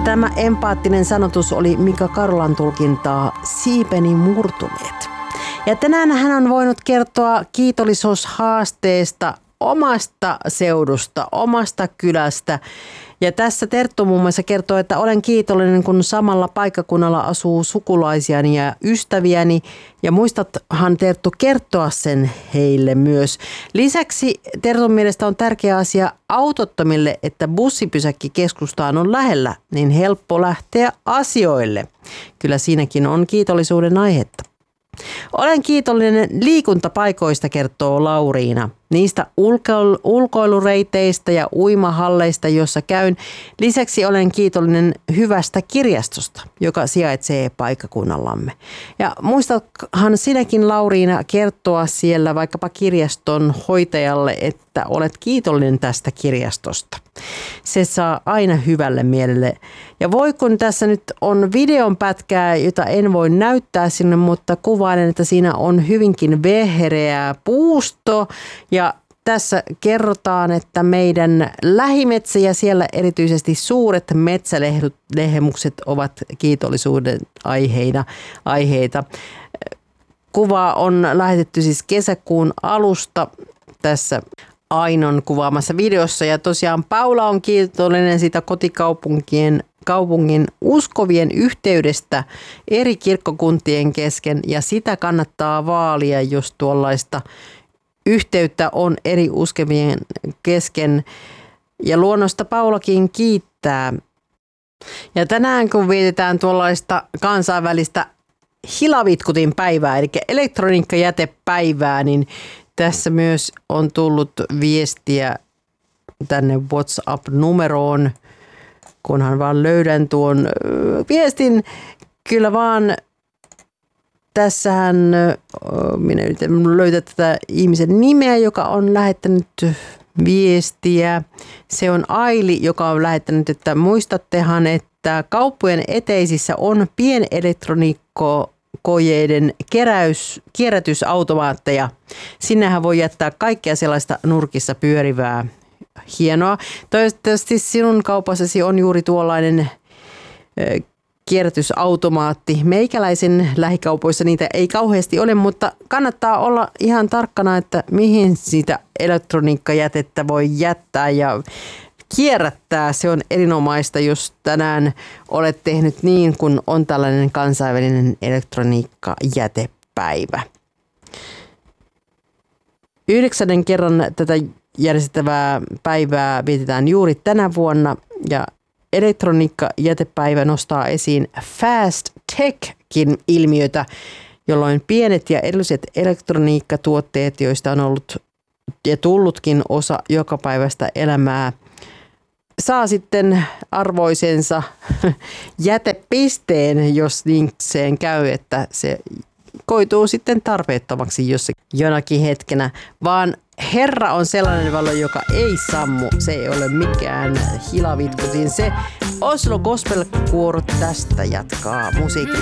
tämä empaattinen sanotus oli Mika Karolan tulkintaa Siipeni murtuneet. Ja tänään hän on voinut kertoa kiitollisuushaasteesta omasta seudusta, omasta kylästä. Ja tässä Terttu muun muassa kertoo, että olen kiitollinen, kun samalla paikkakunnalla asuu sukulaisiani ja ystäviäni. Ja muistathan Terttu kertoa sen heille myös. Lisäksi Tertun mielestä on tärkeä asia autottomille, että bussipysäkki keskustaan on lähellä, niin helppo lähteä asioille. Kyllä siinäkin on kiitollisuuden aihetta. Olen kiitollinen liikuntapaikoista, kertoo Lauriina. Niistä ulkoilureiteistä ja uimahalleista, joissa käyn. Lisäksi olen kiitollinen hyvästä kirjastosta, joka sijaitsee paikkakunnallamme. Ja muistathan sinäkin, Lauriina, kertoa siellä vaikkapa kirjaston hoitajalle, että olet kiitollinen tästä kirjastosta. Se saa aina hyvälle mielelle. Ja voi kun tässä nyt on videon pätkää, jota en voi näyttää sinne, mutta kuvailen, että siinä on hyvinkin vehreä puusto. Ja tässä kerrotaan, että meidän lähimetsä ja siellä erityisesti suuret metsälehemukset ovat kiitollisuuden aiheita. Kuva on lähetetty siis kesäkuun alusta tässä Ainon kuvaamassa videossa. Ja tosiaan Paula on kiitollinen siitä kaupungin uskovien yhteydestä eri kirkkokuntien kesken. Ja sitä kannattaa vaalia, jos tuollaista yhteyttä on eri uskovien kesken. Ja luonnosta Paulakin kiittää. Ja tänään kun vietetään tuollaista kansainvälistä hilavitkutin päivää, eli elektroniikkajätepäivää, niin tässä myös on tullut viestiä tänne WhatsApp-numeroon, kunhan vaan löydän tuon viestin. Kyllä vaan tässähän minä yritän löytää tätä ihmisen nimeä, joka on lähettänyt viestiä. Se on Aili, joka on lähettänyt, että muistattehan, että kauppojen eteisissä on pienelektroniikkojen kierrätysautomaatteja. Sinnehän voi jättää kaikkea sellaista nurkissa pyörivää. Hienoa. Toivottavasti sinun kaupassasi on juuri tuollainen kierrätysautomaatti. Meikäläisen lähikaupoissa niitä ei kauheasti ole, mutta kannattaa olla ihan tarkkana, että mihin sitä elektroniikkajätettä voi jättää ja kierrättää. Se on erinomaista, jos tänään olet tehnyt niin, kun on tällainen kansainvälinen elektroniikkajätepäivä. 9. kerran tätä järjestettävää päivää vietetään juuri tänä vuonna ja elektroniikkajätepäivä nostaa esiin Fast Techkin ilmiötä, jolloin pienet ja edulliset elektroniikkatuotteet, joista on ollut ja tullutkin osa jokapäiväistä elämää, saa sitten arvoisensa jätepisteen, jos niikseen käy, että se koituu sitten tarpeettomaksi jonakin hetkenä, vaan Herra on sellainen valo, joka ei sammu. Se ei ole mikään hilavitkutin. Se Oslo Gospel-kuoro tästä jatkaa musiikkia.